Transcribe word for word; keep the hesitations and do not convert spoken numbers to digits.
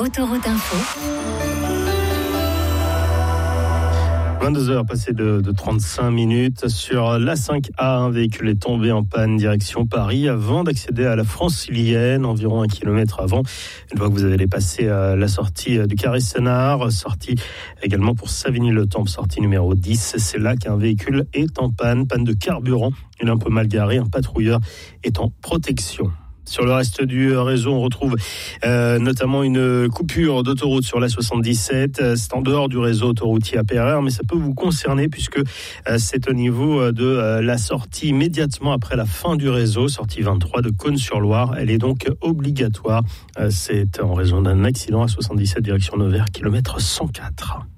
Autoroute Info. vingt-deux heures passées de, de trente-cinq minutes sur l'A cinq A. Un véhicule est tombé en panne direction Paris avant d'accéder à la Francilienne, environ un kilomètre avant. Une fois que vous avez dépassé euh, la sortie du Carré Sénart, sortie également pour Savigny-le-Temple, sortie numéro dix. C'est là qu'un véhicule est en panne, panne de carburant. Il est un peu mal garé, un patrouilleur est en protection. Sur le reste du réseau, on retrouve euh, notamment une coupure d'autoroute sur l'A soixante-dix-sept. C'est en dehors du réseau autoroutier A P R R, mais ça peut vous concerner puisque euh, c'est au niveau de euh, la sortie immédiatement après la fin du réseau, sortie vingt-trois de Cosne-sur-Loire. Elle est donc obligatoire. Euh, c'est en raison d'un accident à soixante-dix-sept direction Nevers, kilomètre cent quatre.